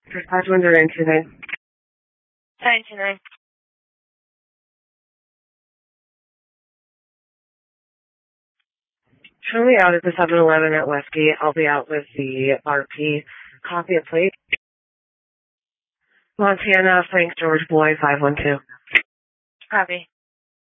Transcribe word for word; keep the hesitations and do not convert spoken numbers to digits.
Dispatch one zero nine two nine. nine two nine. Show me out at the seven eleven at Westgate. I'll be out with the R P. Copy of plate. Montana, Frank George Boy, five one two. Copy.